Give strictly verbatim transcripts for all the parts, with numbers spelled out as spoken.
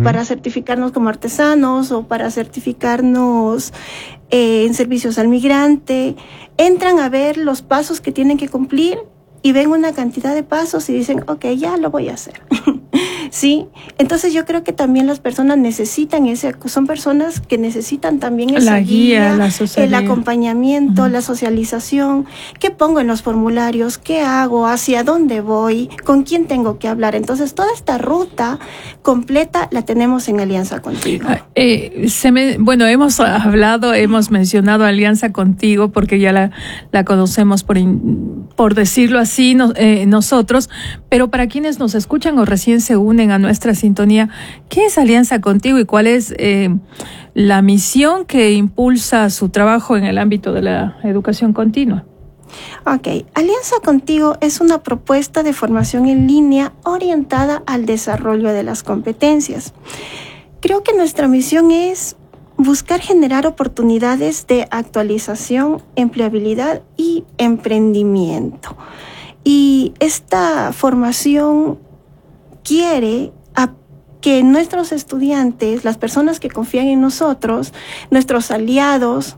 para certificarnos como artesanos o para certificarnos eh, en servicios al migrante, entran a ver los pasos que tienen que cumplir y ven una cantidad de pasos y dicen, ok, ya lo voy a hacer. ¿Sí? Entonces yo creo que también las personas necesitan ese, son personas que necesitan también esa la guía, guía, la el acompañamiento, uh-huh. la socialización, qué pongo en los formularios, qué hago, hacia dónde voy, con quién tengo que hablar. Entonces toda esta ruta completa la tenemos en Alianza Contigo. Eh, se me, bueno, hemos hablado, hemos mencionado Alianza Contigo porque ya la, la conocemos por, in, por decirlo así no, eh, nosotros, pero para quienes nos escuchan o recién se unen a nuestra sintonía, ¿qué es Alianza Contigo y cuál es eh, la misión que impulsa su trabajo en el ámbito de la educación continua? Ok, Alianza Contigo es una propuesta de formación en línea orientada al desarrollo de las competencias. Creo que nuestra misión es buscar generar oportunidades de actualización, empleabilidad y emprendimiento. Y esta formación quiere a que nuestros estudiantes, las personas que confían en nosotros, nuestros aliados,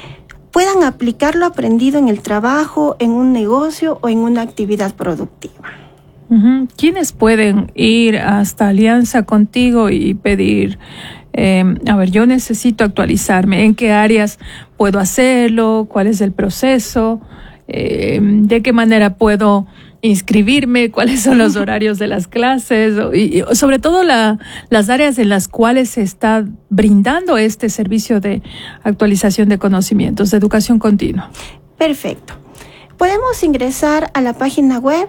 puedan aplicar lo aprendido en el trabajo, en un negocio o en una actividad productiva. Uh-huh. ¿Quiénes pueden ir hasta Alianza Contigo y pedir, eh, a ver, yo necesito actualizarme, ¿en qué áreas puedo hacerlo? ¿Cuál es el proceso? Eh, ¿De qué manera puedo inscribirme? ¿Cuáles son los horarios de las clases? Y, y sobre todo la, las áreas en las cuales se está brindando este servicio de actualización de conocimientos, de educación continua. Perfecto. Podemos ingresar a la página web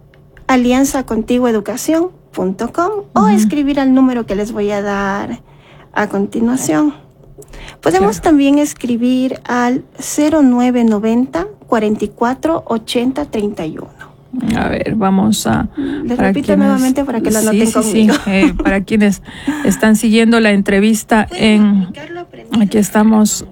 alianza contigo educación punto com uh-huh. o escribir al número que les voy a dar a continuación. Podemos claro. también escribir al cero nueve noventa, cuarenta y cuatro, ochenta, treinta y uno. A ver, vamos a... Les repito quienes, nuevamente para que lo anoten sí, conmigo. Sí, eh, para quienes están siguiendo la entrevista en... Aquí estamos...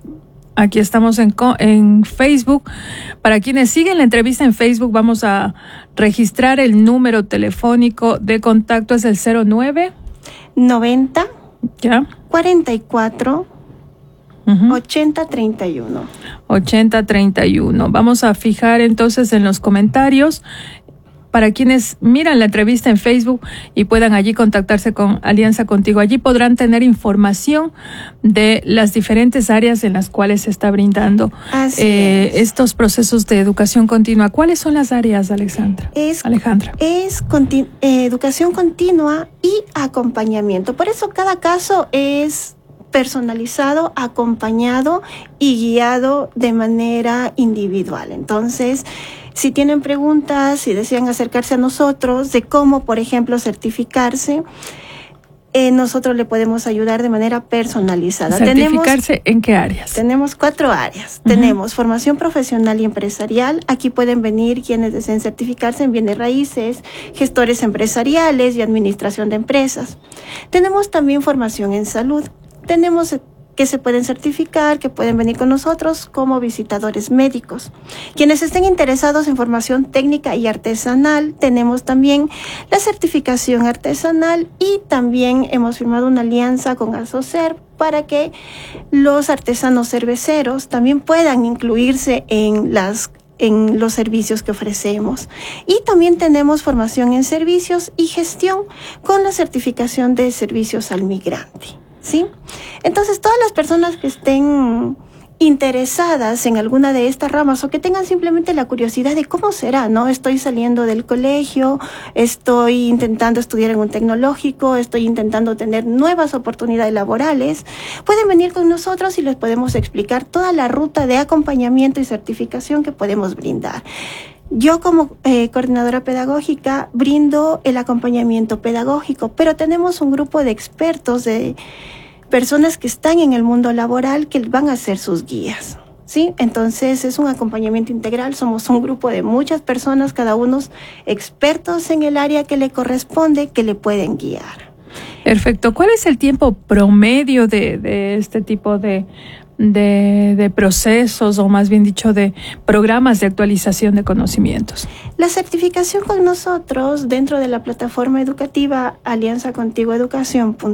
Aquí estamos en, en Facebook. Para quienes siguen la entrevista en Facebook, vamos a registrar el número telefónico de contacto. Es el cero nueve noventa, ¿ya? cuarenta y cuatro, uh-huh. ochenta, treinta y uno. ochenta, treinta y uno. Vamos a fijar entonces en los comentarios para quienes miran la entrevista en Facebook y puedan allí contactarse con Alianza Contigo. Allí podrán tener información de las diferentes áreas en las cuales se está brindando eh, estos procesos de educación continua. ¿Cuáles son las áreas, Alexandra? Es, Alejandra. Es continu- eh, educación continua y acompañamiento. Por eso cada caso es personalizado, acompañado y guiado de manera individual. Entonces, si tienen preguntas, si desean acercarse a nosotros de cómo, por ejemplo, certificarse, eh, nosotros le podemos ayudar de manera personalizada. ¿Certificarse tenemos, en qué áreas? Tenemos cuatro áreas. Uh-huh. Tenemos formación profesional y empresarial. Aquí pueden venir quienes deseen certificarse en bienes raíces, gestores empresariales y administración de empresas. Tenemos también formación en salud. Tenemos que se pueden certificar, que pueden venir con nosotros como visitadores médicos. Quienes estén interesados en formación técnica y artesanal, tenemos también la certificación artesanal y también hemos firmado una alianza con Asocer para que los artesanos cerveceros también puedan incluirse en las en los servicios que ofrecemos. Y también tenemos formación en servicios y gestión con la certificación de servicios al migrante. ¿Sí? Entonces, todas las personas que estén interesadas en alguna de estas ramas o que tengan simplemente la curiosidad de cómo será, ¿no? Estoy saliendo del colegio, estoy intentando estudiar en un tecnológico, estoy intentando tener nuevas oportunidades laborales, pueden venir con nosotros y les podemos explicar toda la ruta de acompañamiento y certificación que podemos brindar. Yo como eh, coordinadora pedagógica brindo el acompañamiento pedagógico, pero tenemos un grupo de expertos, de personas que están en el mundo laboral que van a ser sus guías, ¿sí? Entonces es un acompañamiento integral, somos un grupo de muchas personas, cada uno expertos en el área que le corresponde, que le pueden guiar. Perfecto. ¿Cuál es el tiempo promedio de, de este tipo de... De, de procesos o más bien dicho de programas de actualización de conocimientos? La certificación con nosotros dentro de la plataforma educativa alianza contigo educación punto com